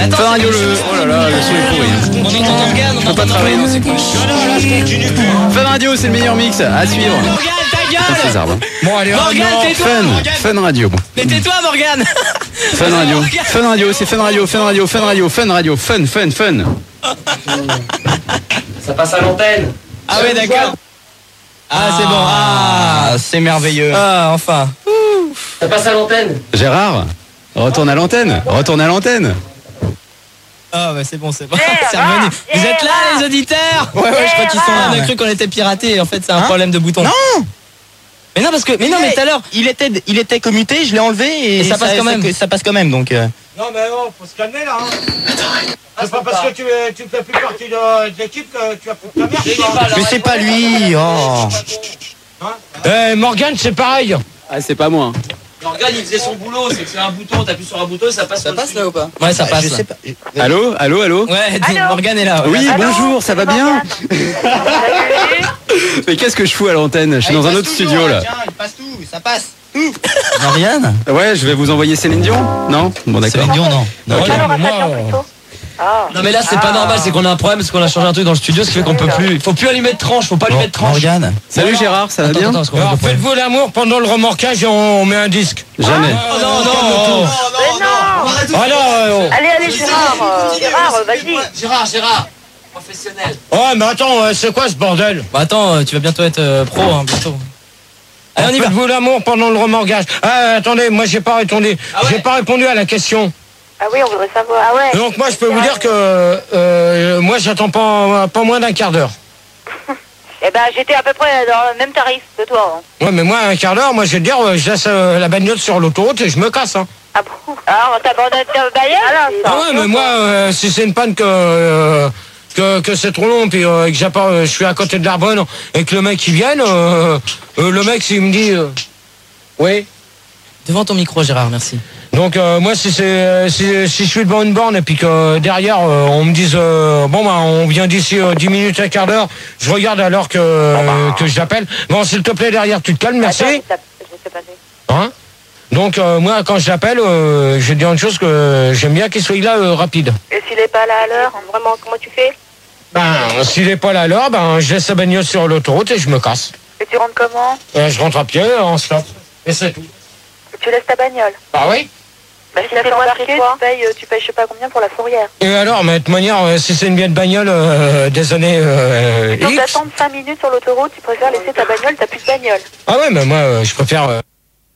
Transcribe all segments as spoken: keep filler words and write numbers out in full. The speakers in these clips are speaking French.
Attends, Fun Radio, le... Oh là là, le son est pourri. On entend Morgane, je peux pas travailler dans ces conditions. Fun Radio, c'est le meilleur mix à suivre. Morgane, ta gueule. César, bon. Bon, allez, Morgane, tais-toi. Fun, Fun Radio. Bon. Mais tais-toi, Morgane. Fun Radio, Fun Radio, c'est Fun Radio, Fun Radio, Fun Radio, Fun Radio, Fun, Fun, Fun. Ça passe à l'antenne. Ah ouais, d'accord. Ah, c'est bon. Ah, c'est merveilleux. Ah, enfin. Ça passe à l'antenne. Gérard, retourne à l'antenne. Retourne à l'antenne. Ah bah c'est bon, c'est bon. C'est revenu. Vous êtes là, les auditeurs? Ouais, ouais, je crois qu'ils sont là. On a cru qu'on était piratés. En fait, c'est un hein problème de bouton. Non. Mais non, parce que, mais non, mais tout à l'heure, il était, il était commuté. Je l'ai enlevé et, et ça, ça passe quand même. Ça, ça passe quand même, donc. Euh... Non, mais oh, faut se calmer là. Hein. C'est pas parce que tu, tu fais plus partie de, de l'équipe que tu as foutu ta merde. Mais c'est pas lui. Oh. Hein eh, Morgane, c'est pareil. Ah, c'est pas moi. Morgane, il faisait son boulot, c'est que c'est un bouton, t'appuies sur un bouton, ça passe. Ça passe là ou pas? Ouais, ça ah, passe. Je sais pas. Allô, allô, allô. Ouais, Morgane est là. Ouais. Oui, allô, bonjour, ça va bien? Mais qu'est-ce que je fous à l'antenne? Je suis ah, dans un autre studio toujours, là. Tiens, il passe tout, ça passe. Marianne? Ouais, je vais vous envoyer Céline Dion. Non? Bon, d'accord. Céline Dion, non. non okay. Alors, moi, euh... ah. Non mais là c'est ah. pas normal, c'est qu'on a un problème parce qu'on a changé un truc dans le studio, ce qui fait qu'on peut plus. Faut plus allumer de tranche, faut pas allumer de tranche. Morgane. Salut non, Gérard, ça va attends, bien? Attends, attends, alors faites-vous l'amour pendant le remorquage et on, on met un disque. Jamais. Ah, non, non, non, non, non, non. Alors, euh, allez, allez Gérard, euh, Gérard, vas-y. Gérard, Gérard, professionnel. Ouais mais attends, euh, c'est quoi ce bordel? Bah attends, tu vas bientôt être euh, pro, hein, bientôt. Allez, on y va. Faites-vous l'amour pendant le remorquage. Ah, attendez, moi j'ai pas répondu. Ah ouais. J'ai pas répondu à la question. Ah oui, on voudrait savoir. Ah ouais. Donc moi je peux vous dire que euh, moi j'attends pas, pas moins d'un quart d'heure. Eh ben j'étais à peu près dans le même tarif que toi. Hein. Ouais mais moi un quart d'heure, moi je vais te dire, je laisse euh, la bagnole sur l'autoroute et je me casse. Hein. Ah bon? Alors t'abandonnes ta bagnole? Ah ouais mais moi euh, si c'est une panne que... Euh, que, que c'est trop long puis euh, que j'ai pas, euh, je suis à côté de l'Arbonne et que le mec il vienne, euh, euh, le mec s'il me dit... Euh, oui. Devant ton micro Gérard, merci. Donc euh, moi si c'est si, si je suis devant une borne et puis que euh, derrière euh, on me dise euh, bon bah on vient d'ici euh, dix minutes un quart d'heure, je regarde alors que euh, oh bah. que je l'appelle. Bon s'il te plaît derrière tu te calmes, merci. Attends, je sais pas. Hein? Donc euh, moi quand je l'appelle, euh, je vais dire une chose que j'aime bien qu'il soit là euh, rapide. Et s'il est pas là à l'heure, vraiment comment tu fais? Ben s'il est pas là à l'heure, ben je laisse sa bagnole sur l'autoroute et je me casse. Et tu rentres comment? euh, Je rentre à pied en stop. Et c'est tout. Et tu laisses ta bagnole? Bah oui. Bah si t'es embarqué, tu payes, tu payes je sais pas combien pour la fourrière. Et alors, mais de toute manière, si c'est une vieille bagnole euh, des années euh, donc d'attendre cinq minutes sur l'autoroute, tu préfères laisser ta bagnole, t'as plus de bagnole. Ah ouais, mais moi, euh, je préfère... Euh,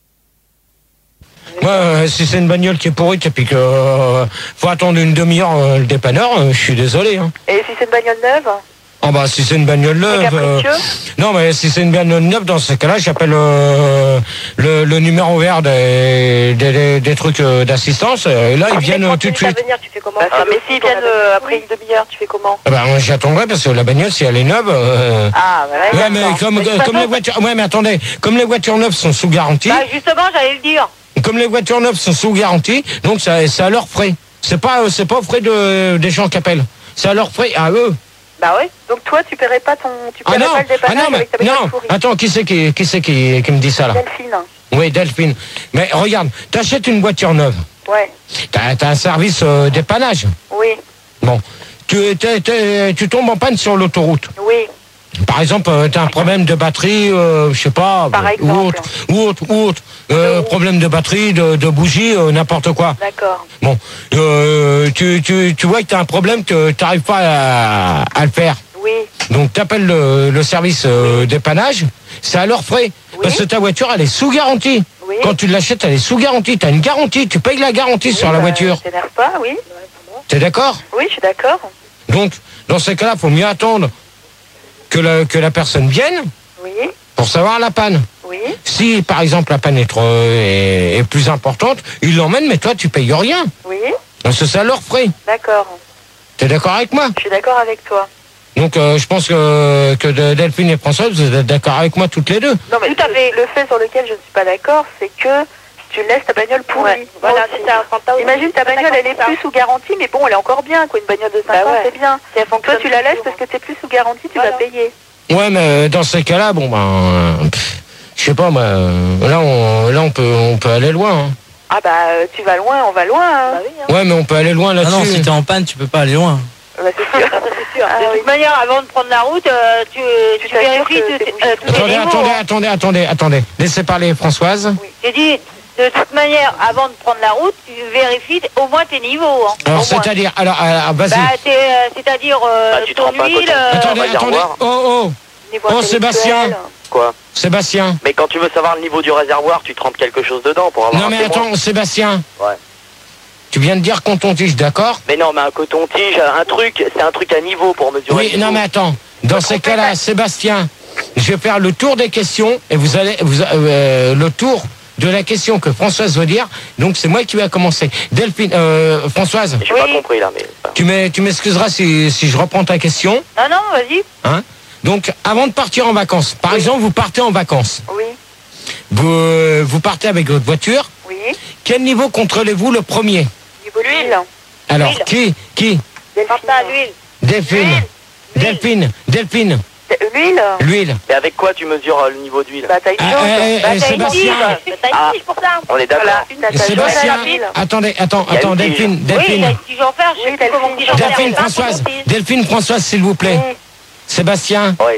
moi, euh, si c'est une bagnole qui est pourrite et puis que euh, faut attendre une demi-heure euh, le dépanneur, euh, je suis désolé. Hein. Et si c'est une bagnole neuve? Ah bah si c'est une bagnole neuve... Euh, non mais si c'est une bagnole neuve, dans ce cas-là, j'appelle euh, le, le numéro vert des, des, des, des trucs euh, d'assistance. Et là, ils viennent euh, tout de suite. Venir, tu fais comment? Ah, mais s'ils viennent euh, après une demi-heure, tu fais comment? Ah bah moi j'attendrai parce que la bagnole, si elle est neuve... Euh, ah ouais, ouais mais comme, mais comme les voitures... Ouais mais attendez, comme les voitures neuves sont sous garantie... Bah justement, j'allais le dire. Comme les voitures neuves sont sous garantie, donc ça, c'est à leurs frais. C'est pas, c'est pas aux frais de, des gens qui appellent. C'est à leurs frais, à eux. Bah oui, donc toi tu paierais pas ton... Tu paierais ah non, pas le dépannage ah non, mais, avec ta bagnole non. pourrie. Attends, qui c'est qui, qui, c'est qui, qui me dit ça là? Delphine. Oui, Delphine. Mais regarde, t'achètes une voiture neuve. Ouais. T'as, t'as un service euh, dépannage. Oui. Bon, tu, t'es, t'es, tu tombes en panne sur l'autoroute. Oui. Par exemple, euh, t'as un problème de batterie, euh, je sais pas, Par exemple. ou autre, ou autre, ou autre. Euh, problème de batterie, de, de bougie, euh, n'importe quoi. D'accord. Bon, euh, tu, tu, tu vois que t'as un problème que t'arrives pas à, à le faire. Oui. Donc t'appelles le, le service euh, dépannage, c'est à leurs frais. Oui. Parce que ta voiture, elle est sous garantie. Oui. Quand tu l'achètes, elle est sous garantie. T'as une garantie, tu payes la garantie oui, sur bah, la voiture. T'énerve pas, oui. T'es d'accord? Oui, je suis d'accord. Donc, dans ces cas-là, faut mieux attendre que la, que la personne vienne oui. pour savoir la panne. Oui. Si, par exemple, la panne est, trop, est, est plus importante, ils l'emmènent, mais toi, tu payes rien. Oui. Donc, c'est ça leur frais. D'accord. T'es d'accord avec moi? Je suis d'accord avec toi. Donc, euh, je pense que, que Delphine et Françoise, vous êtes d'accord avec moi toutes les deux. Non, mais tout à fait. Le fait sur lequel je ne suis pas d'accord, c'est que tu laisses ta bagnole pourrie. Ouais. Voilà, c'est ça. Imagine ta bagnole, elle est plus sous garantie, mais bon, elle est encore bien, quoi. Une bagnole de cinq ans, bah ouais. C'est bien. Si toi, tu la laisses parce que t'es plus sous garantie, tu voilà. Vas payer. Ouais, mais dans ces cas-là, bon, ben, je sais pas, moi, là, on, là, on peut, on peut aller loin. Hein. Ah bah tu vas loin, on va loin. Hein. Bah oui, hein. Ouais, mais on peut aller loin là-dessus. Ah non, si t'es en panne, tu peux pas aller loin. Bah, c'est sûr. c'est sûr. Ah, de toute oui. manière, avant de prendre la route, euh, tu, tu, tu vérifies tout, euh, tous attendez, les niveaux. Attendez, hein. attendez, attendez, attendez. Laissez parler Françoise. Oui. J'ai dit, de toute manière, avant de prendre la route, tu vérifies au moins tes niveaux. Hein. Alors, c'est-à-dire, alors, alors vas-y. Bah, euh, c'est-à-dire euh, bah, tu ton huile... Euh... Attendez, attendez. Oh, oh. Oh, Sébastien. Quoi? Sébastien. Mais quand tu veux savoir le niveau du réservoir, tu trempes quelque chose dedans pour avoir non, un mais témoin. attends, Sébastien. Ouais. Tu viens de dire coton-tige, d'accord? Mais non, mais un coton-tige, un truc, c'est un truc à niveau pour mesurer. Oui, non, mais attends. Dans ces cas-là, Sébastien, je vais faire le tour des questions et vous allez, vous, euh, le tour de la question que Françoise veut dire. Donc c'est moi qui vais commencer. Delphine, euh, Françoise. J'ai oui. pas compris là, mais. Tu m'es, tu m'excuseras si, si je reprends ta question. Non, non, vas-y. Hein? Donc, avant de partir en vacances, par oui. exemple, vous partez en vacances. Oui. Vous, euh, vous partez avec votre voiture. Oui. Quel niveau contrôlez-vous le premier? L'huile. Alors, qui Qui L'huile. Delphine. Delphine. Delphine. L'huile. L'huile. Et avec quoi tu mesures euh, le niveau d'huile? Bah, t'as une ah, euh, bah, Sébastien. T'as une tige pour ça. On est d'accord. Voilà, Sébastien. Attendez, attends, attends, Delphine. Delphine. Oui, si j'en fais, je sais pas comment Delphine, j'en fais. Delphine, Françoise. Delphine, Françoise, s'il vous plaît. Oui. Sébastien. Oui.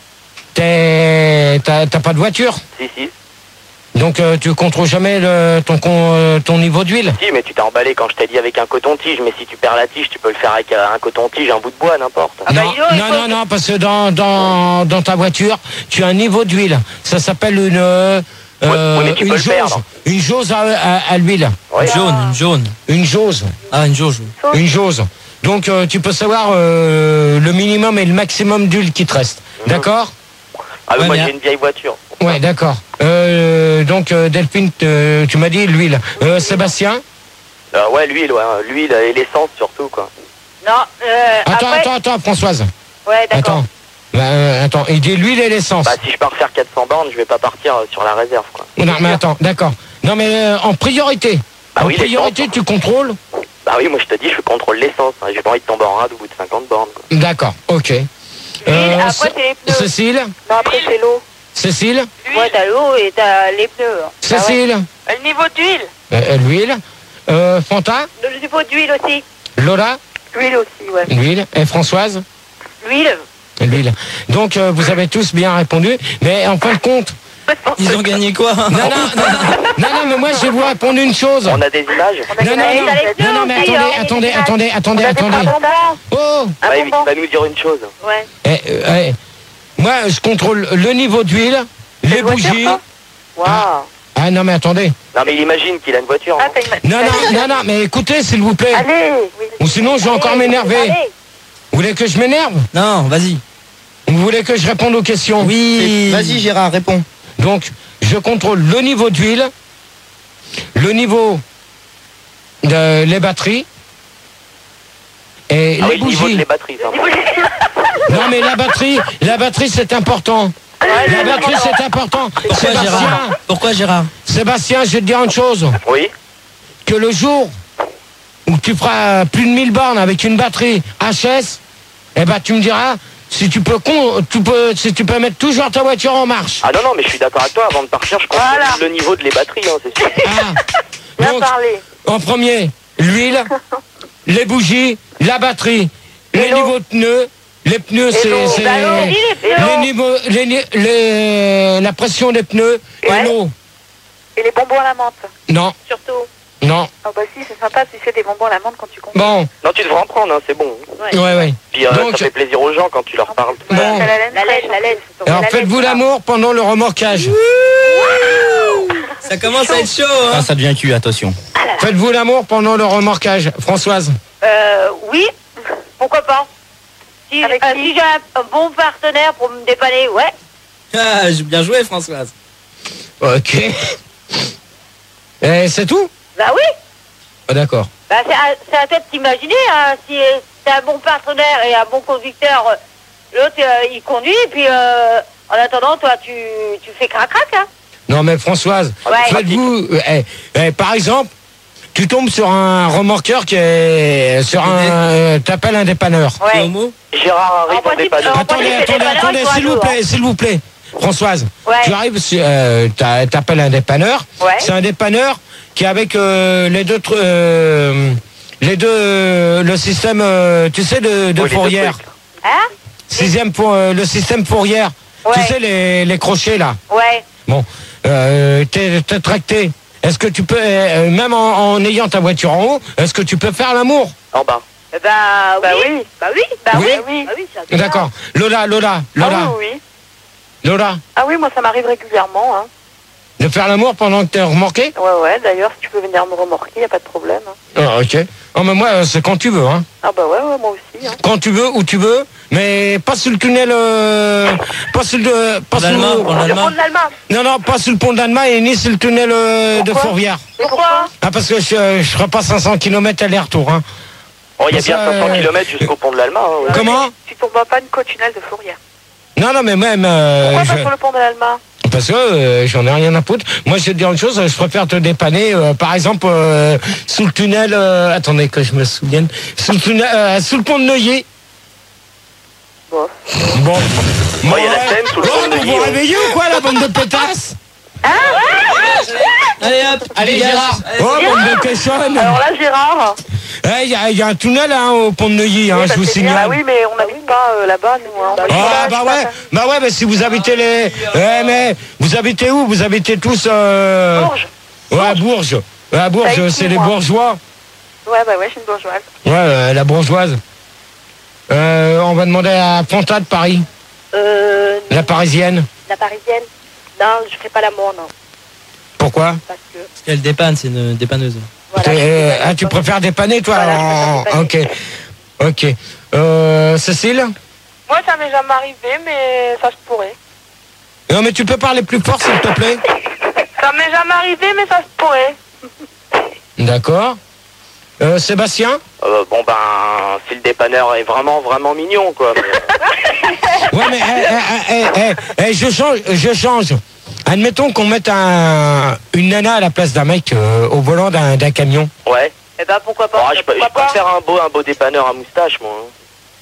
T'es, t'as, t'as pas de voiture? Si, si. Donc euh, tu contrôles jamais le, ton, euh, ton niveau d'huile? Si, mais tu t'es emballé quand je t'ai dit avec un coton-tige. Mais si tu perds la tige, tu peux le faire avec un coton-tige, un bout de bois, n'importe. Ah bah, non, il non, non, non, parce que dans, dans, dans ta voiture, tu as un niveau d'huile. Ça s'appelle une, euh, ouais, ouais, mais tu une peux le jauge. perdre. Une jauge à, à, à l'huile. Ouais. Une jaune, une jaune. Une jauge. Ah, une jauge. Une jauge. Donc euh, tu peux savoir euh, le minimum et le maximum d'huile qui te reste. Mmh. D'accord? Ah oui, ouais, moi mais... j'ai une vieille voiture. Ouais, d'accord. Euh, donc euh, Delphine, euh, tu m'as dit l'huile. Euh, Sébastien? Euh, ouais, l'huile, ouais. L'huile et l'essence surtout, quoi. Non, euh, Attends, après... attends, attends, Françoise. Ouais, d'accord. Attends. Bah, euh, attends, il dit l'huile et l'essence. Bah, si je pars faire quatre cents bornes, je vais pas partir euh, sur la réserve, quoi. Non, mais attends, d'accord. Non, mais euh, en priorité. Bah, en oui, priorité, tu contrôles? Bah oui, moi je te dis, je contrôle l'essence. Hein. J'ai pas envie de tomber en rade au bout de cinquante bornes, quoi. D'accord, ok. Euh, après, c'est les pneus. Cécile? Non, après, c'est l'eau. Cécile? Ouais, t'as l'eau et t'as les pneus. Cécile? Ah ouais. Le niveau d'huile. Euh, l'huile. Euh, Fanta? Le niveau d'huile aussi. Lola? L'huile aussi, ouais. L'huile. Et Françoise? L'huile. L'huile. Donc, euh, vous avez tous bien répondu. Mais en fin de compte... Ils ont gagné quoi? Non, non, non, non, non, mais moi, je vais vous répondre une chose. On a des images? Non, non, non, non, non, mais attendez, attendez, attendez, attendez, attendez. Oh! Bah, il va nous dire une chose. Ouais. Eh, eh, moi, je contrôle le niveau d'huile, les bougies. Waouh. Ah non, mais attendez. Non, mais il imagine qu'il a une voiture. Ah, hein. une... Non, non, non, non, mais écoutez, s'il vous plaît. Allez. Oui. Ou sinon, je vais encore m'énerver. Allez. Vous voulez que je m'énerve? Non, vas-y. Vous voulez que je réponde aux questions? Oui. Vas-y, Gérard, réponds. Donc, je contrôle le niveau d'huile, le niveau de les batteries et Ah les oui, le niveau bougies. de les batteries, ça. Non, mais la batterie, la batterie, c'est important. La batterie, c'est important. Pourquoi Sébastien, Gérard? Pourquoi Gérard? Sébastien, je vais te dire une chose. Oui. Que le jour où tu feras plus de mille bornes avec une batterie H S, eh ben, tu me diras si tu peux, con, tu peux, si tu peux mettre toujours ta voiture en marche. Ah non, non, mais je suis d'accord avec toi. Avant de partir, je contrôle Voilà. le niveau de les batteries, hein, c'est sûr. Ah. Bien Donc, parlé. en premier, l'huile, les bougies, la batterie, les l'eau. niveaux de pneus. Les pneus, c'est l'eau. c'est- Bah, l'eau, dis les pneus. les niveaux, les, ni- les- la pression des pneus et Ouais. l'eau. Et les bonbons à la menthe. Non, Surtout. non. Ah bah si, c'est sympa, tu fais des bonbons à la menthe quand tu conduis. Bon, Non, tu devrais en prendre, hein, c'est bon. ouais, ouais. Puis euh, Donc- ça fait plaisir aux gens quand tu leur parles. Bon. T'as la laine La fraîche, laine, la laine. Alors La faites-vous laine, l'amour pendant le remorquage. Ça commence à être chaud, hein? Ah, ça devient cul, attention. Faites-vous l'amour pendant le remorquage. Françoise. Euh, oui. Pourquoi pas? Si, Avec euh, qui si j'ai un, un bon partenaire pour me dépanner, ouais. Ah, j'ai bien joué, Françoise. Ok. Et c'est tout? Bah oui. Ah, d'accord. Bah c'est à, c'est à toi de t'imaginer, hein, si t'as un bon partenaire et un bon conducteur, euh, l'autre euh, il conduit, et puis euh, en attendant, toi tu, tu fais crac-crac, hein. Non mais Françoise, Ouais. faites-vous... eh, eh, par exemple, tu tombes sur un remorqueur qui est... Sur un... euh, T'appelles un dépanneur. T'es Ouais. homo? Gérard arrive En en principe, dépanneur. en Attendez, principe, les attendez, dépanneurs, attendez, ils sont à s'il vous dos, plaît, s'il vous plaît. Françoise, Ouais. tu arrives, sur- euh, t'a- t'appelles un dépanneur. Ouais. C'est un dépanneur qui est avec euh, les deux, euh, les deux, euh, le système, euh, tu sais, de, de Oui, les deux fourrière. trucs. Hein? Sixième pour euh, le système fourrière. Ouais. Tu sais les, les crochets là. Ouais. Bon, euh, t'es t'es tracté. Est-ce que tu peux, euh, même en, en ayant ta voiture en haut, est-ce que tu peux faire l'amour? En bas. Eh ben, Bah oui. oui. Bah oui. Bah Oui. oui. Oui. Bah oui, ça vient. D'accord. Lola, Lola, Lola, Ah oui, oui. Lola. Ah oui, moi ça m'arrive régulièrement. Hein. De faire l'amour pendant que t'es remorqué? Ouais, ouais, d'ailleurs, si tu peux venir me remorquer, y a pas de problème. Hein. Ah, ok. Oh, mais moi, euh, c'est quand tu veux, hein. Ah bah ouais, ouais, moi aussi. Hein. Quand tu veux, où tu veux, mais pas sur le tunnel, euh, pas sur le, pas sur L'Allemagne, le- pour Le l'Allemagne. pont de l'Allemagne. non, non, pas sur le pont d'Allemagne et ni sur le tunnel euh, de Pourquoi Fourvière. Pourquoi? Ah, parce que je, je ferai pas cinq cents kilomètres aller-retour, hein. Oh, il y a Mais bien ça, cinq cents euh, kilomètres jusqu'au pont de l'Allemagne. Hein, ouais. Comment? Tu tomberas pas une côte tunnel de Fourrière. Non, non, mais même, euh, Pourquoi pas je- sur le pont de l'Allemagne? parce que euh, j'en ai rien à foutre. Moi, je vais te dire une chose, je préfère te dépanner, euh, par exemple, euh, sous le tunnel, euh, attendez que je me souvienne, sous le tunnel, euh, sous le pont de Neuilly. Bon. Bon. Oh, il y a la Seine sous le Bon, pont de vous Neuilly. vous ouais. réveillez ou quoi, la bande de pétasses? Allez hop, Allez, dégage. Gérard. Allez, Oh, bande de péchonnes. Alors là, Gérard. Eh, Il y, a- il y a un tunnel hein, au pont de Neuilly, hein, oui, je bah, vous c'est bien. signale. Ah oui, mais on n'habite pas euh, là-bas, nous. Hein. On habite Ah là, bah je ouais, sais pas. bah ouais, mais si vous habitez les, eh mais vous habitez où? Vous habitez tous euh... Bourges. Ouais, à Bourges. Ouais, à Bourges, Tahiti, c'est les moi. bourgeois. Ouais, bah ouais, je suis une bourgeoise. Ouais, euh, la bourgeoise. Euh, on va demander à Fanta de Paris, Euh, la parisienne. la parisienne. Non, je ferai pas l'amour, non. Pourquoi? Parce que. Parce qu'elle dépanne, c'est une dépanneuse. Voilà, T'es- je euh, fais pas ah, tu l'amour. préfères dépanner, toi? Voilà, je en- préfère dépanner. Ok. Ok. Euh, Cécile? Moi, ça m'est jamais arrivé, mais ça se pourrait. Non, mais tu peux parler plus fort, s'il te plaît? Ça m'est jamais arrivé, mais ça se pourrait. D'accord. Euh, Sébastien? Euh, bon, ben, si le dépanneur est vraiment, vraiment mignon, quoi. Mais- Ouais, mais eh, eh, eh, eh, eh, je change, je change. Admettons qu'on mette un, une nana à la place d'un mec euh, au volant d'un d'un camion. Ouais. Eh ben, pourquoi pas? Oh, je peux, je pourquoi peux faire un beau, un beau dépanneur à moustache, moi. hein.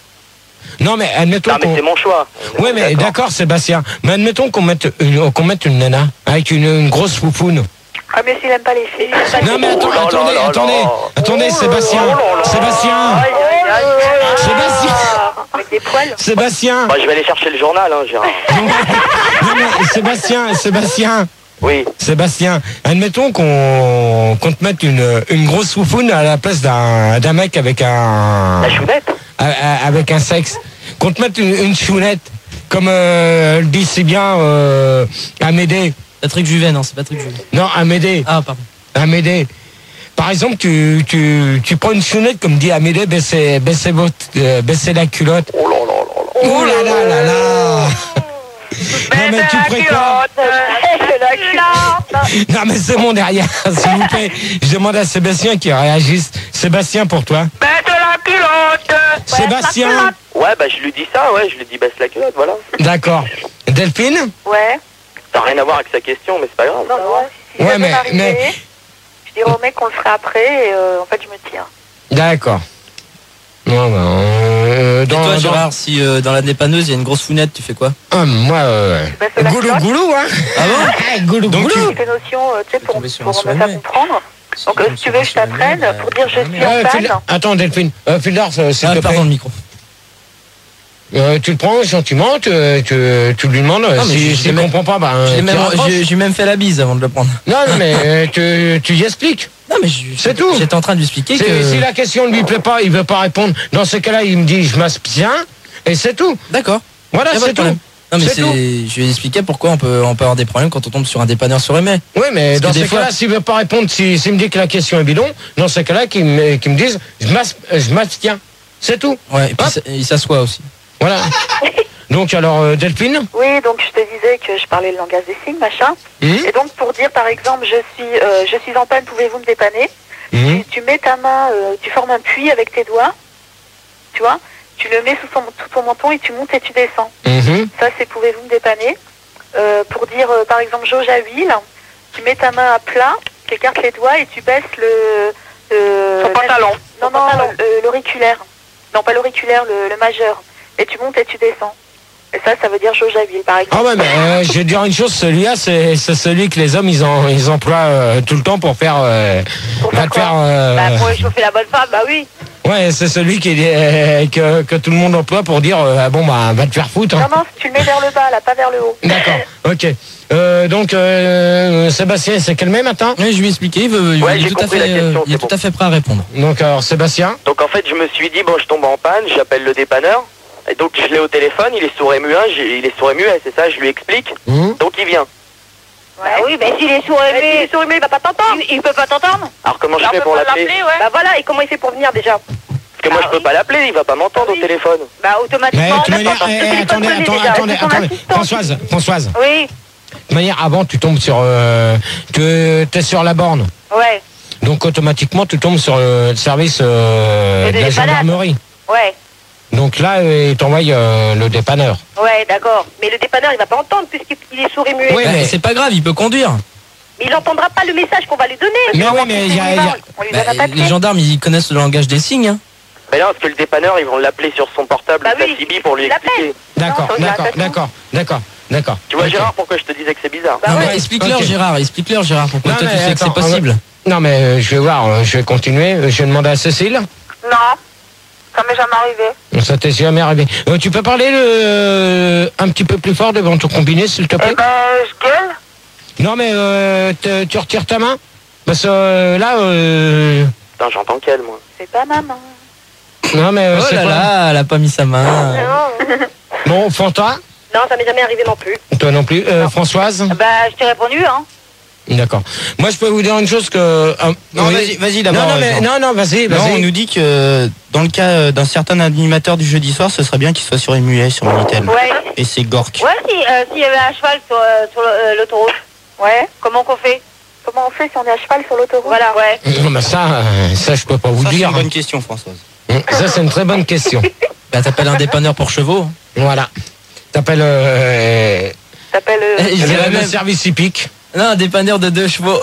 Non, mais admettons Non, mais qu'on... c'est mon choix. Oui, mais d'accord, Sébastien. Mais admettons qu'on mette une, qu'on mette une nana avec une, une grosse foufoune. Ah, mais s'il aime pas les filles. Non, mais attends, Oh là là attendez, là là. attendez, attendez, Sébastien, Oh là là. Sébastien, Aïe, aïe, aïe. Sébastien, Avec des poils. Sébastien, Bah, je vais aller chercher le journal, hein, Gérard. non, mais Sébastien, Sébastien, Oui. Sébastien, admettons qu'on qu'on te mette une, une grosse foufoune à la place d'un d'un mec avec un... La chounette. a- a- avec un sexe, qu'on te mette une, une chounette, comme euh, le dit si bien euh, Amédée. Patrick Juvet, non, c'est Patrick Juvet. Non, Amédée. Ah, pardon. Amédée. Par exemple, tu, tu, tu prends une chounette, comme dit Amédée, baissez, baissez, votre, euh, baissez la culotte. Oh là là là là. Oh là là là là. Non mais tu préfères... C'est la culotte. Non mais c'est bon derrière, s'il vous plaît. Je demande à Sébastien qui réagisse. Sébastien pour toi. Mette la culotte. Sébastien. Ouais, bah, je lui dis ça, ouais, je lui dis baisse la culotte, voilà. D'accord. Delphine. Ouais. Ça n'a rien à voir avec sa question, mais c'est pas grave. Non, non. Si Ouais, ça mais- devait m'arriver, mais- je dirais au mec qu'on le ferait après et euh, en fait je me tire. D'accord. Non, ben, euh, Et dans, toi, dans- Gérard, si euh, dans la dépanneuse il y a une grosse founette, tu fais quoi? Ah, moi, euh, baisse la goulou culotte. goulou, hein. Ah bon? Ah, goulou Donc, goulou. C'est une notion, euh, tu sais, pour, Tomber sur pour un me faire sommelier. comprendre. Donc euh, si tu veux, je t'apprenne pour dire je suis en Euh, Phil- panne. Attends, Delphine. Euh, Phildar, euh, s'il Ah, te plaît. pardon, le micro. Euh, tu le prends gentiment, tu, tu, tu lui demandes. mais si je- si je il l'ai comprend pas, ben, J'ai tu même, raccroches. j'ai- j'ai même fait la bise avant de le prendre. Non, non, mais euh, tu, tu y expliques. Non, mais je- C'est tout. J'étais en train de lui expliquer Si, que. si la question ne lui plaît pas, il veut pas répondre. Dans ce cas-là, il me dit je m'abstiens et c'est tout. D'accord. Voilà, Y a pas de c'est tout. problème. Non, mais C'est c'est. tout. Je vais expliquer pourquoi on peut, on peut avoir des problèmes quand on tombe sur un dépanneur sur aimé. Oui, mais Parce dans que ces des fois- cas-là, s'il veut pas répondre, s'il s'il me dit que la question est bidon, dans ces cas-là, qu'il me, qu'il me dise je m'as- je m'abstiens. C'est tout. Ouais, et puis Hop. ça- il s'assoit aussi. Voilà. Donc alors, euh, Delphine. Oui, donc je te disais que je parlais le langage des signes, machin. Hum, Et donc pour dire par exemple je suis euh, je suis en panne, pouvez-vous me dépanner? hum, tu, tu mets ta main, euh, tu formes un puits avec tes doigts, tu vois, tu le mets sous ton, sous ton menton et tu montes et tu descends. hum, Ça c'est pouvez-vous me dépanner? Euh, pour dire euh, par exemple jauge à huile, tu mets ta main à plat, tu écartes les doigts et tu baisses le... le Son pantalon. Non, Son non, pantalon. le- l'auriculaire. Non, pas l'auriculaire, le, le majeur. Et tu montes et tu descends. Et ça, ça veut dire Jojaville, par exemple. Ah ouais, mais euh, je vais te dire une chose, celui-là, c'est c'est celui que les hommes, ils, en, ils emploient euh, tout le temps pour faire... Euh, Pour va faire te quoi faire euh, Bah, pour échauffer la bonne femme, bah oui. ouais, c'est celui qui est, euh, que, que tout le monde emploie pour dire, euh, ah bon, bah, va te faire foutre. Hein. Non, non, tu le mets vers le bas, là, pas vers le haut. D'accord, ok. Euh, donc, euh, Sébastien s'est calmé maintenant. Oui, je lui ai expliqué, il, veut, il Ouais, est j'ai tout, à compris fait, la question, euh, il est c'est tout bon. à fait prêt à répondre. Donc, alors, Sébastien. Donc en fait, je me suis dit, bon, je tombe en panne, j'appelle le dépanneur. Et donc je l'ai au téléphone, il est sourd et muet, j'ai- il est sourd et muet, c'est ça, je lui explique. Mmh. Donc il vient. Bah oui, mais s'il est sourd Mais s'il aimé, est sourd et muet, il va pas t'entendre. il, il peut pas t'entendre. Alors comment je Alors, fais on pour peut pas l'appeler? ouais. Bah voilà, et comment il fait pour venir déjà? Parce que moi Ah je peux oui. pas l'appeler, il va pas m'entendre Ah au oui. téléphone. Bah Mais automatiquement. de toute manière, attends, eh, parce que eh, le attendez, téléphone attendez, connaît attendez, déjà, c'est son attendez. assistant. Françoise, Françoise. Oui, De toute manière, avant, tu tombes sur, euh, tu es sur la borne. ouais, Donc, automatiquement, tu tombes sur le service euh, Le de la dépannage. gendarmerie. ouais, Donc là, euh, il t'envoie euh, le dépanneur. ouais, d'accord. Mais le dépanneur, il va pas entendre puisqu'il est sourd et muet. Oui, Bah, mais- c'est pas grave, il peut conduire. Mais il entendra pas le message qu'on va lui donner. Mais On va oui, voir mais si il y a- c'est il y a- vivant. On lui Bah, donne un papier. les gendarmes, ils connaissent le langage des signes. Hein. Mais non, parce que le dépanneur, ils vont l'appeler sur son portable, Bah sa oui, C B pour lui il l'appelle. expliquer. D'accord, Non, d'accord, c'est d'accord, d'accord, d'accord. Tu vois Ok. Gérard, pourquoi je te disais que c'est bizarre? Bah non, ouais. mais explique-leur, Ok. Gérard, explique-leur, Gérard, pourquoi Non, toi tu mais sais que c'est attends, possible. Non, mais euh, je vais voir, euh, je vais continuer. Euh, Je vais demander à Cécile. Non, ça m'est jamais arrivé. Ça t'est jamais arrivé. Euh, tu peux parler euh, un petit peu plus fort devant ton combiné, s'il te plaît? Eh ben, je gueule. Non, mais euh, te- tu retires ta main. Parce que euh, là, euh, Putain, j'entends qu'elle, moi. C'est pas maman. non, mais euh, Oh c'est là quoi là, elle a pas mis sa main. Non. Bon, Fanta, Non, ça m'est jamais arrivé non plus. toi non plus. Euh, Françoise. Bah je t'ai répondu, hein. D'accord. Moi, je peux vous dire une chose que. euh, Non, oui. vas-y, vas-y Non, d'abord. non, mais, Jean. non, non, vas-y, Non, on vas-y. nous dit que dans le cas d'un certain animateur du jeudi soir, ce serait bien qu'il soit sur les muets, sur Minitel. Ouais. Et c'est Gork. Ouais, si, euh, s'il y avait un cheval sur, euh, sur le- euh, l'autoroute, Ouais. comment qu'on fait? Comment on fait si on est à cheval sur l'autoroute? Voilà, ouais. Non, mais ça, euh, ça, je peux pas vous Ça, c'est dire. une bonne question, Françoise. Hum, Ça, c'est une très bonne question. Bah, t'appelles un dépanneur pour chevaux. Voilà. T'appelles euh, T'appelles. euh, Eh, je dirais le même- service hippique. Non, un dépanneur de deux chevaux.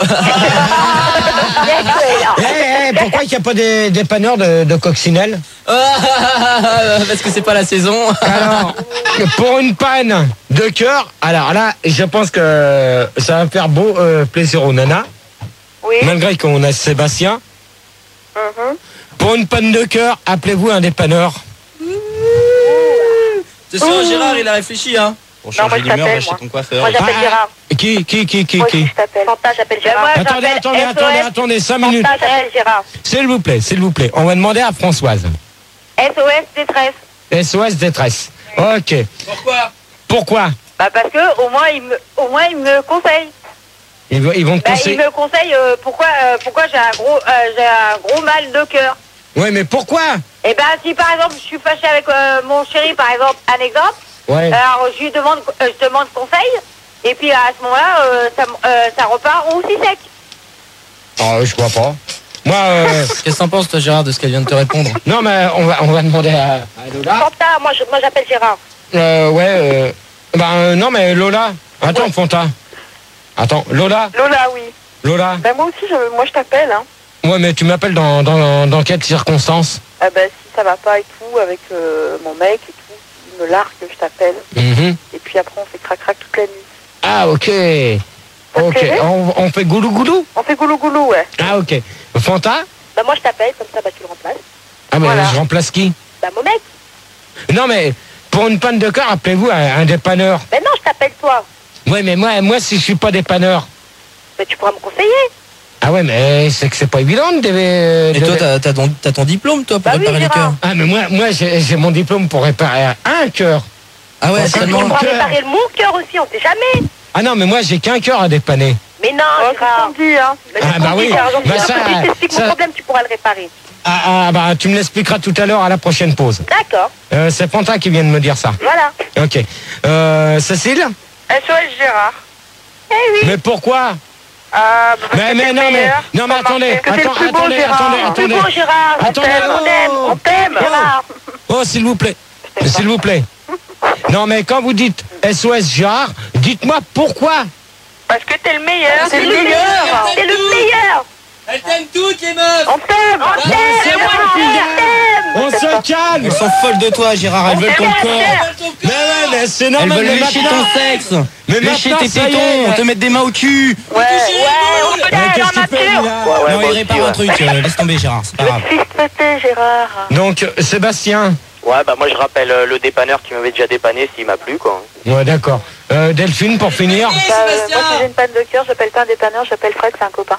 Eh, eh, pourquoi il n'y a pas des dépanneurs de, de coccinelle? Parce que c'est pas la saison. Alors, pour une panne de cœur, alors là, je pense que ça va faire beau euh, plaisir aux nanas, Oui. malgré qu'on a Sébastien. Mhm. Pour une panne de cœur, appelez-vous un dépanneur. C'est sûr, Gérard, il a réfléchi, hein. Pour Non, moi, changer je d'humeur, t'appelle, va chez moi. ton coiffeur. Moi j'appelle Ah, Gérard. Qui, qui, qui, qui, Moi qui aussi je t'appelle. Fanta, j'appelle Ben, Gérard. moi, Attendez, j'appelle attendez, S O S. attendez, attendez, cinq minutes. Fanta, j'appelle Gérard. S'il vous plaît, s'il vous plaît, on va demander à Françoise. S O S détresse. S O S détresse. Ok. Pourquoi? Pourquoi? Bah parce que au moins il me, au moins il me conseille. Ils, vont- ils vont te Bah, il conseiller. me conseille euh, pourquoi, euh, pourquoi j'ai un gros, euh, j'ai un gros mal de cœur. Ouais, mais pourquoi? Et ben si par exemple je suis fâchée avec euh, mon chéri, par exemple, un exemple, Ouais. alors je lui demande, euh, je demande conseil, et puis à ce moment-là, euh, ça, m- euh, ça repart aussi sec. Oh, je crois pas. Moi, euh, Qu'est-ce que t'en penses, toi, Gérard, de ce qu'elle vient de te répondre? non, mais on va, on va demander à, à Lola. Fanta, moi je- moi, j'appelle Gérard. Euh, ouais, euh, ben euh, non, mais Lola. Attends, Fanta. Attends, Lola, Lola, oui. Lola. Ben moi aussi, je, moi je t'appelle. Hein. Ouais, mais tu m'appelles dans, dans, dans quelles circonstances? Ah ben si ça va pas et tout, avec euh, mon mec et tout, il me largue, je t'appelle. Mhm. Et puis après on fait crac-crac toute la nuit. Ah, ok. Ok, fait on, on fait goulou goulou? On fait goulou goulou, ouais. Ah, ok. Fanta? Ben moi je t'appelle, comme ça bah tu le remplaces. Ah, mais Voilà. je remplace qui? Ben mon mec. Non, mais pour une panne de cœur, appelez-vous un, un dépanneur. Ben non, je t'appelle toi. Ouais, mais moi, moi, si je suis pas dépanneur. Ben tu pourras me conseiller. Ah ouais, mais c'est que c'est pas évident de... de- Et toi, t'as t'as ton, t'as ton diplôme, toi, pour Bah oui, réparer les Gérard. cœurs? Ah, mais moi, moi j'ai j'ai mon diplôme pour réparer un cœur. Ah ouais, Enfin, Tu seulement. Mon pourras cœur. réparer le mon cœur aussi, on sait jamais. Ah non, mais moi, j'ai qu'un cœur à dépanner. Mais non, Gérard. C'est dit, hein. Ben, Ah, c'est bah ton oui. dit, Gérard. Donc, Bah, si ça, je t'explique ça- mon problème, tu pourras le réparer. Ah, ah, bah, tu me l'expliqueras tout à l'heure à la prochaine pause. D'accord. Euh, c'est Fanta qui vient de me dire ça. Voilà. Ok. Euh, Cécile? S O S Gérard. Eh oui. Mais pourquoi? Ah, bah, parce Mais, que mais t'es non, mais, meilleur. non, mais attendez, Parce que t'es le attends, plus beau, attendez, Gérard. attendez, Le plus attendez. beau, Gérard. On Attendez, t'aime, on t'aime, on t'aime, oh. Gérard. Oh, s'il vous plaît. S'il vous plaît. Non, mais quand vous dites S O S Gérard, dites-moi pourquoi. Parce que t'es le meilleur. C'est le meilleur. C'est le meilleur. Elles t'aiment toutes, les meufs! On t'aime. On t'aime. c'est moi Gérard, qui on t'aime. On se calme. Elles sont folles de toi, Gérard, elles veulent ton corps. Mais ouais, mais c'est Elles normal. veulent mais lécher maintenant- ton sexe, Mais lécher maintenant, tes ça y tétons, est. te mettre des mains au cul. Ouais, ouais, on peut Euh, aller Qu'est-ce en que tu fais, nature. là Ouais, ouais, Non, moi il répare aussi, un ouais. truc, euh, laisse tomber Gérard, c'est pas grave. Fils pété, Gérard. Donc, euh, Sébastien. Ouais, bah moi je rappelle euh, le dépanneur qui m'avait déjà dépanné s'il m'a plu, quoi. Ouais, d'accord. Euh, Delphine, pour finir. Bah, euh, moi, si j'ai une panne de cœur, j'appelle pas un dépanneur, j'appelle Fred, c'est un copain.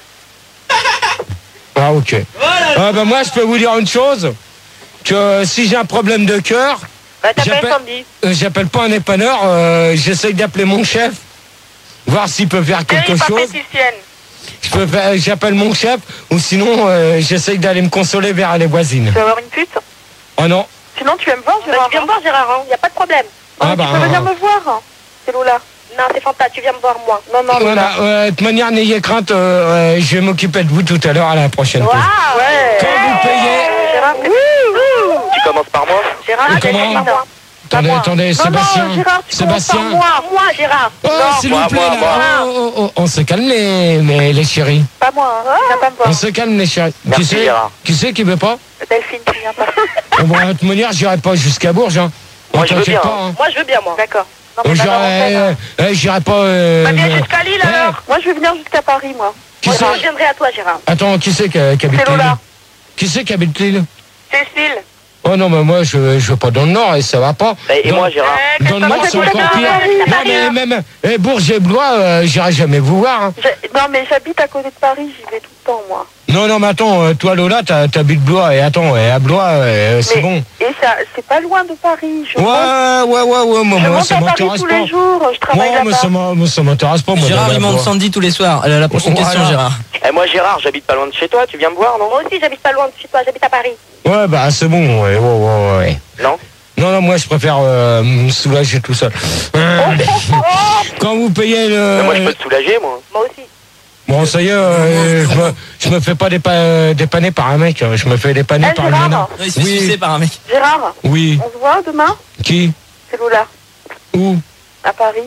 Ah, ok. Ah, bah, moi, je peux vous dire une chose. Que euh, si j'ai un problème de cœur, Bah, t'appelles J'appelle- Sandy. euh, j'appelle pas un dépanneur, euh, j'essaye d'appeler mon chef. Voir s'il peut faire quelque Elle est pas chose. péticienne. Je peux faire- j'appelle mon chef, ou sinon, euh, j'essaye d'aller me consoler vers les voisines. Tu vas avoir une pute? Oh non. Sinon, tu viens me voir, Bah, Gérard. tu viens me voir, Gérard, hein. Y a pas de problème. Ah, Tu bah, peux venir me voir, hein. C'est Lola. Non, c'est Fanta, tu viens me voir, moi. Non, non, Lola. Voilà, euh, de toute manière, n'ayez crainte, euh, euh, je vais m'occuper de vous tout à l'heure à la prochaine pause. Waouh. Ouais. Quand vous payez... Gérard, Tu commences par moi? Gérard, Et t'es comment pas moi. Attendez, moi. attendez, Non, Sébastien. non, Gérard, tu commences Sébastien. par moi. Moi, Gérard. Oh, Non, s'il moi, vous plaît, moi, là. moi. Oh, oh, oh, on se calme, les, les, les chéris. Pas moi, hein. Viens pas me voir. On se calme, les chéris. Merci, qui c'est Gérard. Qui c'est qui veut pas? Delphine, tu viens pas. Bon, bon, de toute manière, j'irai pas jusqu'à Bourges. Hein. Moi, je veux T'inquiète bien, pas, hein. Moi, je veux bien, moi. D'accord. Non, Euh, mais J'irai d'abord, on fait, euh, hein. euh, j'irai pas... euh, Bah, viens mais- jusqu'à Lille, Eh, alors. Moi, je vais venir jusqu'à Paris, moi. Qui Moi, c'est je viendrai à toi, Gérard. Attends, qui c'est qui, qui habite C'est Lille? Lola. Qui c'est qui habite Lille? Cécile. Oh non, mais moi, je, je veux pas dans le Nord et ça va pas. Et, et Dans- moi, Gérard? Euh, Dans le qu'est-ce Nord, que c'est moi, encore j'habite à pire. Paris, Non, Paris, mais hein. même eh, Bourges et Blois, euh, j'irai jamais vous voir. Hein. Je- Non, mais j'habite à côté de Paris, j'y vais tout le temps, moi. Non, non, mais attends, euh, toi, Lola, t'as- t'habites Blois et attends, et à Blois, euh, c'est Mais- bon. Et ça, c'est pas loin de Paris. Je Ouais, monte, ouais, ouais, ouais, moi, je moi monte ça à Paris m'intéresse tous pas. les jours, je travaille Moi, mais là-bas. ça m'in- moi, ça m'intéresse pas, moi. Gérard, d'aller il à monte Blois. Sandy tous les soirs. Euh, La prochaine Voilà. question, Gérard. Eh, moi, Gérard, j'habite pas loin de chez toi, tu viens me voir, non? Moi aussi, j'habite pas loin de chez toi, j'habite à Paris. Ouais, bah, c'est bon, ouais, ouais, ouais, ouais. Non? Non, non, moi, je préfère euh, me soulager tout seul. Euh, Quand vous payez le... Mais moi, je peux te soulager, moi. Moi aussi. Bon, ça y est, euh, je, me, je me fais pas dépa- dépanner par un mec, je me fais dépanner Eh, par une Gérard. nana. Il se fait Oui. sucer par un mec. Gérard, Oui. on se voit demain? Qui? C'est Lola, Où? à Paris.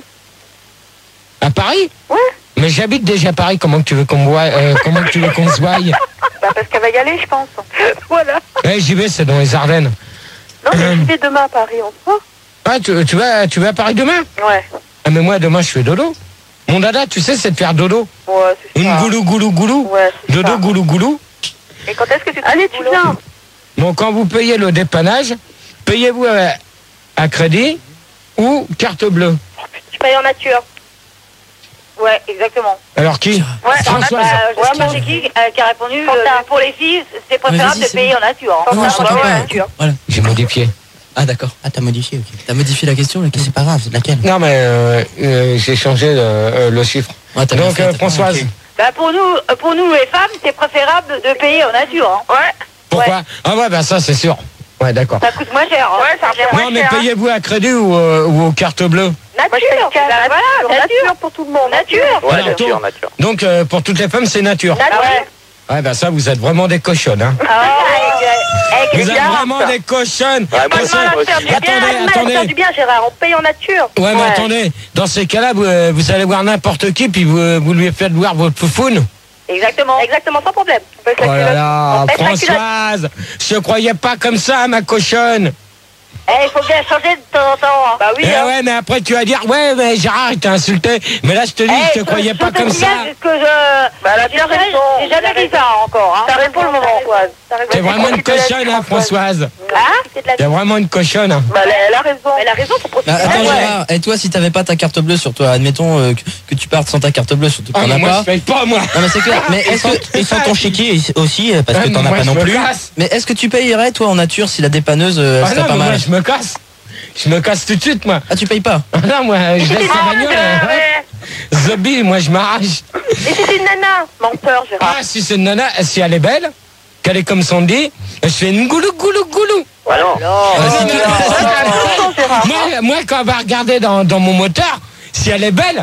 À Paris? Ouais. Mais j'habite déjà à Paris, comment que tu veux qu'on me voie, euh, comment que tu veux qu'on se voie? Bah, parce qu'elle va y aller, je pense. Voilà. Eh, j'y vais, c'est dans les Ardennes. Non, mais j'y vais demain à Paris, on se voit? Ah, tu, tu vas, tu vas à Paris demain? Ouais. Ah, mais moi, demain, je fais dodo. Mon dada, tu sais, c'est de faire dodo. Ouais, c'est Une ça. goulou, goulou, goulou. Ouais, c'est Dodo, ça. goulou, goulou. Et quand est-ce que tu Allez, tu viens. Bon, quand vous payez le dépannage, payez-vous à, à crédit ou carte bleue? Tu payes en nature. Ouais, exactement. Alors qui? Ouais, en nature. Françoise. Euh, je sais pas c'est qui euh, qui a répondu. euh, pour les filles, c'est préférable vas-y, de c'est payer bon. en nature. hein. Non, je Ouais, t'entends ouais, pas. en nature. Voilà. J'ai modifié. Ah, d'accord. Ah, t'as modifié, ok. T'as modifié la question, laquelle c'est pas grave, c'est laquelle? Non, mais euh, euh, j'ai changé le, euh, le chiffre. Ouais, t'as bien Donc, fait, euh, t'as- Françoise, ok. Bah pour nous, euh, pour nous les femmes, c'est préférable de payer en nature. Hein. Ouais. pourquoi? Ah ouais, bah ça, c'est sûr. Ouais, d'accord. Ça coûte moins cher. Hein. Ouais, ça coûte Non, mais payez-vous à crédit ou, euh, ou aux cartes bleues? Nature. Moi, je paye cash. Bah, voilà, nature. Nature pour tout le monde. Nature. Ouais, Alors, nature, toi nature. Donc, euh, pour toutes les femmes, c'est nature. Nature. Ah ouais. Ouais, bah ça, vous êtes vraiment des cochonnes, hein. Ah, avec, euh, avec Vous les êtes gars. vraiment des cochonnes. Ouais, moi Pas de aussi, mal à moi faire aussi. du bien, Attendez, pas de mal à attendez. faire du bien, Gérard. On paye en nature. Ouais, mais attendez, dans ces cas-là, vous, euh, vous allez voir n'importe qui, puis vous, vous lui faites voir votre foufoune. Exactement. Exactement, sans problème. On baisse Oh la là culotte. là, On baisse la culotte. Françoise, je croyais pas comme ça, ma cochonne. Eh, il faut bien changer de temps en temps. hein. Bah oui. Eh hein. ouais, mais après tu vas dire, ouais, mais Gérard, il t'a insulté. Mais là, je te dis, Eh, je te croyais pas te comme ça. signale que je. Bah, la bien raison. J'ai jamais dit ça encore. Hein. T'as raison pour le moment, Françoise. T'es vraiment une cochonne, hein, Françoise. Hein? T'es vraiment une cochonne. hein. Bah, elle, elle a raison. Elle a raison pour Bah, profiter. attends, Ouais. Gérard, et toi, si t'avais pas ta carte bleue sur toi, admettons euh, que, que tu partes sans ta carte bleue, surtout que Ah, t'en mais as moi, pas. je paye pas, moi. Non, mais c'est clair. Mais est-ce que, et sans ton chéquier aussi, euh, parce que Ah, t'en as moi, pas je non me plus. casse. Mais est-ce que tu payerais, toi, en nature, si la dépanneuse euh, Ah serait non, pas mais moi, mal? je me casse. Je me casse tout de suite, moi. Ah, tu payes pas? Ah non, moi, je laisse la Ah, bagnole. ouais, hein. ouais. Zombie, moi, je m'arrache. Et c'est une nana. Menteur, Gérard. Ah, si c'est une nana, si elle est belle, qu'elle est comme Sandy, je fais une goulou, goulou, goulou. Ah non. Ah, si tu- Attention, Gérard. Moi, moi, quand on va regarder dans, dans mon moteur, si elle est belle,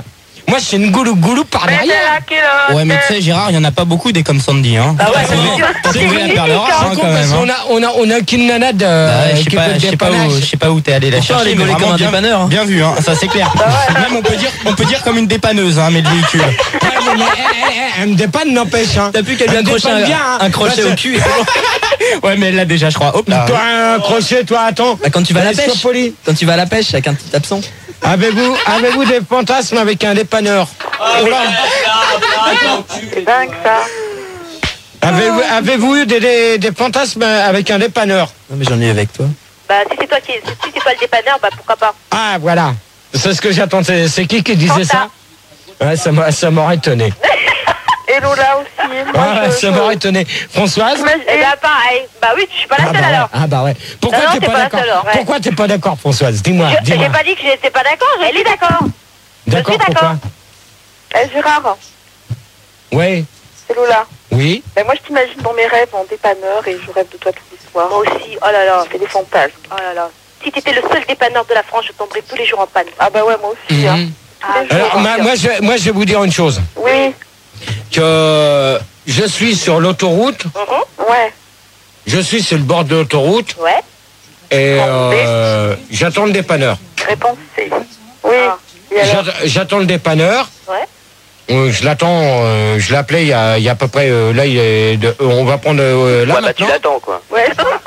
Moi, je suis une goulou goulou par derrière. Ouais, mais tu sais, Gérard, il y en a pas beaucoup des comme Sandy, hein. Ah ouais, c'est sûr. T'as trouvé la perle rare, Par hein, contre, quand parce même. qu'on a, on a, on a qu'une nanade euh, Bah, je sais qui pas, fait je le sais pas où, dépannage. je sais pas où t'es allé la Pourtant, chercher, elle est mais gaulée vraiment comme un bien, dépanneur, hein. bien vu, hein, ça c'est clair. Même on peut dire, on peut dire comme une dépanneuse, hein, mais de véhicule. Ouais, mais, mais, elle, elle, elle me dépanne, n'empêche. Hein. T'as plus qu'à lui Elle me accrocher dépanne un, bien, hein. un crochet Bah, au cul. et c'est bon. Ouais, mais elle l'a déjà, je crois. Hop là. Toi, un crochet, toi, attends. Bah, quand tu vas à la Allez, sois pêche, poli. quand tu vas à la pêche avec un petit absent. Avez-vous, avez-vous des fantasmes avec un dépanneur? Oh là. C'est dingue ça. Avez-vous, avez-vous eu des, des, des fantasmes avec un dépanneur? Non, mais j'en ai eu avec toi. Bah, si c'est toi qui, si c'est pas le dépanneur, bah pourquoi pas. Ah, voilà. C'est ce que j'attends. C'est, c'est qui qui disait ça? Ouais, ça, m'a, ça m'aurait étonné. Et Lola aussi. Moi, Ouais, je- ça je- m'aurait étonné. Françoise? Eh bah pareil. Bah oui, je suis pas la Ah seule bah, ouais. alors. Ah bah ouais. Pourquoi Non, non, t'es t'es pas, pas la d'accord? seule, alors, ouais. Pourquoi t'es pas d'accord, Françoise? Dis-moi, Je- dis-moi. J'ai pas dit que j'étais pas d'accord, je suis d'accord. D'accord, je suis pourquoi? d'accord. Eh, Gérard, Oui. c'est Lola. Oui. Ben, moi, je t'imagine dans mes rêves en dépanneur et je rêve de toi tous les soirs. Moi aussi, oh là là. Je fais des fantasmes. Oh là là. Si t'étais le seul dépanneur de la France, je tomberais tous les jours en panne. Ah bah ouais, moi aussi. Hein. Ah, Tous les jours. Alors, ma- moi, je, moi, je vais vous dire une chose. Oui. Que je suis sur l'autoroute. Mhm. Ouais. Je suis sur le bord de l'autoroute. Ouais. Et euh, j'attends le dépanneur. Réponse C. Oui. Ah. Et alors J'att- J'attends le dépanneur. Ouais. Euh, Je l'attends, euh, je l'appelais il y a, il y a à peu près, euh, là il est de- euh, on va prendre euh, là Ouais, bah tu maintenant, l'attends quoi. Ouais.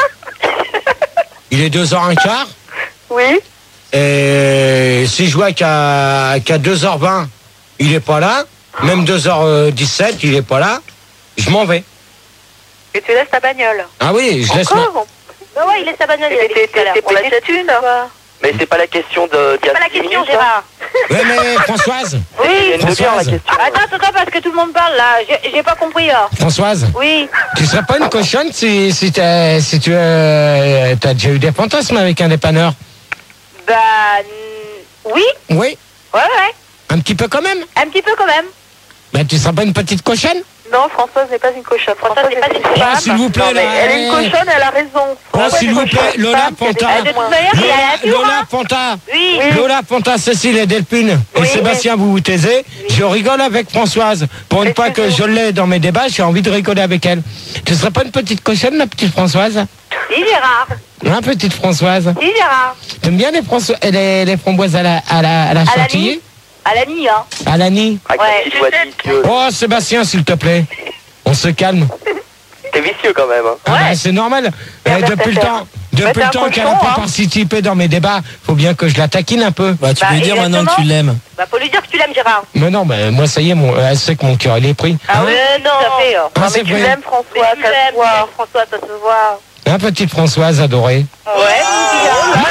il est deux heures quinze, Oui. et si je vois qu'à qu'à deux heures vingt, il est pas là, même deux heures dix-sept, il est pas là, je m'en vais. Et tu laisses ta bagnole. Ah oui, je laisse ma... Encore Bah ouais, il laisse sa bagnole. il a Mais dit t'es tout à l'heure. t'es On l'a pété de dit. thunes. Mais c'est pas la question de. C'est pas la question, Gérard. Ouais mais Françoise, Il y a Oui. une demi-heure la Françoise. question. Attends, attends, attends, parce que tout le monde parle là. J'ai j'ai pas compris là. Françoise, Oui. tu serais pas une cochonne si, si, t'as- si tu euh, as déjà eu des fantasmes avec un dépanneur? Bah. n- Oui. Oui, Ouais, ouais. un petit peu quand même. Un petit peu quand même. Ben tu serais pas une petite cochonne? Non, Françoise n'est pas une cochonne. Françoise n'est pas une femme. cochonne. Ah, s'il vous plaît, Non, mais là, elle est une eh. cochonne, elle a raison. Oh, Françoise s'il est vous une plaît, cochonne, Lola femme qui a des Ponta. De toute témoins. manière, il a Lola, la pure, Lola hein. Ponta. Oui. Lola Ponta, Cécile et Delphine et Oui, Sébastien, vous vous taisez. Je rigole avec Françoise. Pour une Mais fois que toujours. je l'ai dans mes débats, j'ai envie de rigoler avec elle. Tu serais pas une petite cochonne, la petite Françoise? Si, Gérard. Hein, petite Françoise? Si, Gérard. T'aimes bien les, François- les, les framboises à la, à la, à la À la chantilly? nuit. À la nuit, hein. À la nuit? Avec Ouais, ta petite voix vicieuse. Oh, Sébastien, s'il te plaît. On se calme. T'es vicieux quand même. Hein. Ah bah, c'est normal. Eh, Regarde depuis le ta temps, Bah, depuis t'es le un temps qu'elle a cochon, pu hein. participer dans mes débats, faut bien que je la taquine un peu. Bah, tu Bah, peux lui dire maintenant que tu exactement. l'aimes. Bah, faut lui dire que tu l'aimes, Gérard. Mais non, bah, moi ça y est, mon, elle sait que mon cœur il est pris. Ah oui, non. Tout à fait. hein. Ah, Non, c'est mais tu vrai. l'aimes, Mais François, tu ça l'aimes, se tu voit. l'aimes, François, ça se voit. Hein, petite Françoise adorée. Ouais, mon Gérard.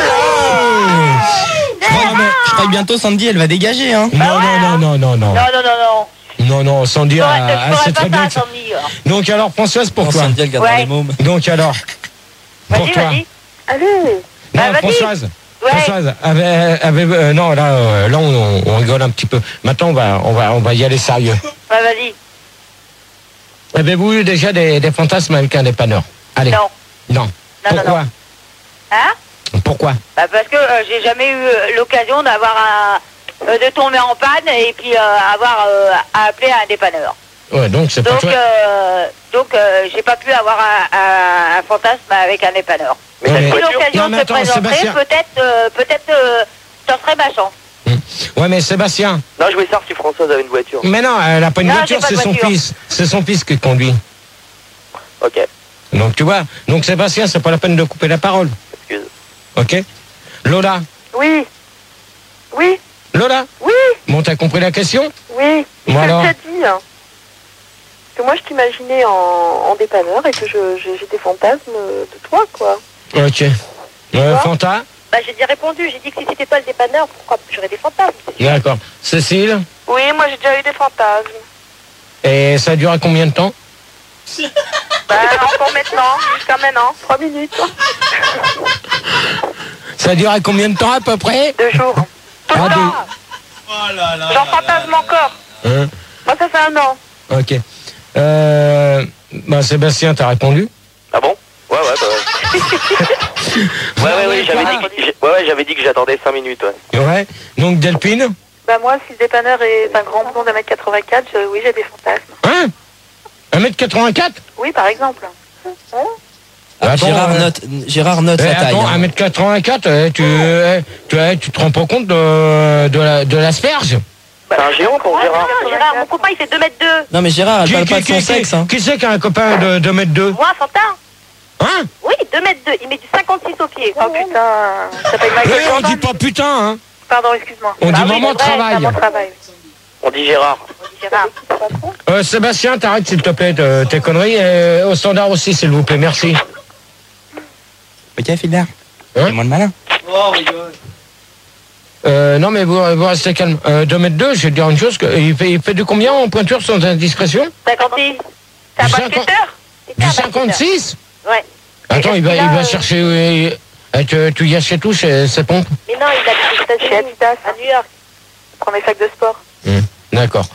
Je crois, mais je crois que bientôt Sandy elle va dégager, hein. Non, non, non, non, non, non. Non, non, non, non. Non, non, Sandy, Je elle, ferais- elle je sait ferais très pas bien ça, que ça- Sandy. hein. Donc alors, Françoise, pour Non, toi. Sandy elle gardera Ouais. les mômes. Donc alors, pour Vas-y, toi. vas-y. Allez. Bah, Non, vas-y. Françoise. Ouais. Françoise, avait, avait, euh, non, là, euh, là on, on rigole un petit peu. Maintenant, on va, on va, on va y aller sérieux. Bah, vas-y. Avez-vous eu déjà des, des fantasmes avec un dépanneur? Allez. Non. Non. Non, non, Pourquoi? non. Hein? Pourquoi? Bah, parce que euh, j'ai jamais eu euh, l'occasion d'avoir un. euh, de tomber en panne et puis euh, avoir euh, à appeler un dépanneur. Ouais, donc c'est pas Donc, toi. euh, donc euh, j'ai pas pu avoir un, un, un fantasme avec un dépanneur. Mais Ouais, t'as une mais- Si voiture. l'occasion Non, mais se attends, présenterait, Sébastien. peut-être, euh, peut-être, euh, ça serait ma chance. Ouais, mais Sébastien. Non, je voulais savoir si Françoise avait une voiture. Mais non, elle a pas une Non, voiture, j'ai pas c'est de son voiture. fils. C'est son fils qui conduit. Ok, Donc tu vois, donc Sébastien, c'est pas la peine de couper la parole. excuse. Ok? Lola. Oui. Oui. Lola. Oui. Bon, t'as compris la question? Oui. Je Bon, te l'ai alors. déjà dit. Hein. Que moi, je t'imaginais en, en dépanneur et que je, j'ai, j'ai des fantasmes de toi, quoi. Ok. Euh, vois Fanta. Bah, j'ai déjà répondu. J'ai dit que si c'était pas le dépanneur, pourquoi j'aurais des fantasmes? c'est sûr. D'accord. Cécile. Oui, moi, j'ai déjà eu des fantasmes. Et ça a duré combien de temps? Bah, encore maintenant, jusqu'à maintenant. Trois minutes. Ça a duré combien de temps à peu près? Deux jours. Tout Ah, le temps. Oh J'en fantasme encore. Hein? Moi, ça fait un an. Ok. Euh, bah, Sébastien, t'as répondu? Ah bon? Ouais, ouais, bah ouais. ouais, ouais, ouais, j'avais dit, que- j'ai- ouais, ouais, j'avais dit que j'attendais cinq minutes, ouais. Ouais. Donc Delphine? Bah moi, si le dépanneur est un grand blond d'un mètre quatre-vingt-quatre, je- oui, j'ai des fantasmes. Hein un mètre quatre-vingt-quatre? Oui, par exemple. Ah, Attends, Gérard euh, note, Gérard note Eh, la taille. attends, hein. un mètre quatre-vingt-quatre, eh, tu, eh, tu, eh, tu te rends pas compte de, de la- de l'asperge? C'est un géant pour Gérard. Gérard, mon copain, il fait deux mètres deux. Non mais Gérard, elle Qui, parle qui, pas de son qui, sexe. qui, Hein. qui c'est qui a un copain de deux mètres deux? Moi, Fantin? Hein? Oui, deux mètres deux. Il met du cinquante-six au pied. Oh putain, ça s'appelle Eh, Michael on Jordan. dit pas putain, hein. Pardon, excuse-moi. On dit Ah oui, maman c'est vrai, travail. Maman travail. On dit Gérard. Gérard. Euh, Sébastien, t'arrêtes s'il te plaît de tes conneries. Et au standard aussi, s'il vous plaît, merci. Ok, Philbert. Hein? Fais-moi le malin. Oh, rigole. Euh, non, mais vous, vous restez calme. Euh, deux mètres deux, je vais te dire une chose. Que, il, fait, il fait de combien en pointure sans indiscrétion? cinquante-six. C'est un Du basketteur? C'est Du un basketteur. cinquante-six? Ouais. Attends, Et il va, est-ce il qu'il a, va euh, chercher... euh, euh, tu, tu y achètes tout chez ses pompes? Mais non, il habite aux États-Unis. Chez Adidas. À New York. Prends mes sacs de sport. Hum, D'accord.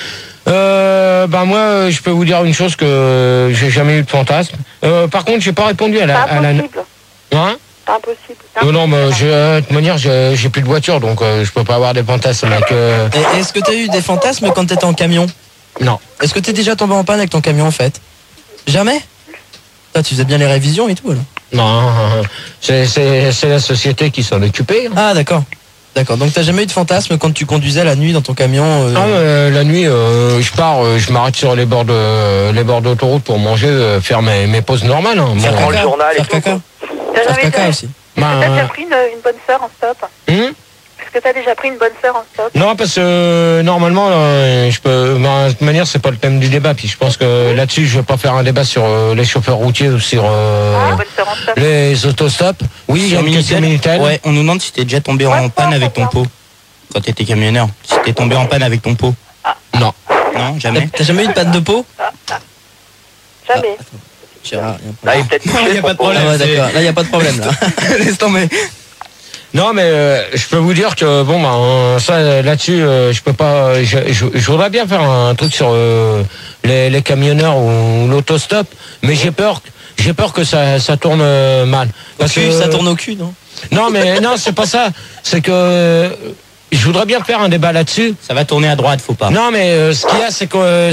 Euh, ben moi, euh, je peux vous dire une chose que j'ai jamais eu de fantasme. Euh, par contre, j'ai pas répondu à la... C'est à la... impossible. Hein? C'est impossible. Non, non, mais j'ai- euh, de toute manière, j'ai j'ai plus de voiture, donc euh, je peux pas avoir des fantasmes. Mec, euh, Et Est-ce que t'as eu des fantasmes quand t'étais en camion? non. Est-ce que t'es déjà tombé en panne avec ton camion en fait? Jamais? Toi, tu faisais bien les révisions et tout alors? Non, c'est c'est- c'est la société qui s'en occupait. hein. Ah d'accord. D'accord. Donc t'as jamais eu de fantasme quand tu conduisais la nuit dans ton camion euh, Ah, euh, la nuit, euh, je pars, euh, je m'arrête sur les bords de les bords d'autoroute pour manger, euh, faire mes, mes pauses normales. hein. faire Bon, prend le caca, journal et faire tout, caca, T'as faire jamais caca été- aussi. ben, T'as déjà euh, pris une, une bonne sœur en stop? hum Est-ce que t'as déjà pris une bonne sœur en stop? non, parce que euh, normalement, là, je peux. ben, de toute manière, c'est pas le thème du débat. Puis je pense que là-dessus, je vais pas faire un débat sur euh, les chauffeurs routiers ou sur euh, Ah, bonne sœur en stop. les autostops. Oui, il y a une question Minitel. Ouais, on nous demande si t'es déjà tombé en panne avec ton pot. Quand t'étais camionneur. Si t'es tombé en panne avec ton pot. Non. Non, T'as jamais. t'as jamais eu de panne de peau? Jamais. Gérard, y a un Là, il problème. est peut-être Non, touché, y a pas de son problème. Ah ouais, c'est- d'accord. Là, y a pas de problème là. Laisse tomber. Non, mais euh, je peux vous dire que bon, ben ça euh, là-dessus, euh, je peux pas. Je, je, je voudrais bien faire un truc sur euh, les, les camionneurs ou l'autostop, mais j'ai peur, j'ai peur que ça, ça tourne euh, mal. Au cul, ça tourne au cul, non? Non, mais non, c'est pas ça. C'est que euh, je voudrais bien faire un débat là-dessus. Ça va tourner à droite, faut pas. Non, mais euh, ce qu'il y a, c'est que euh,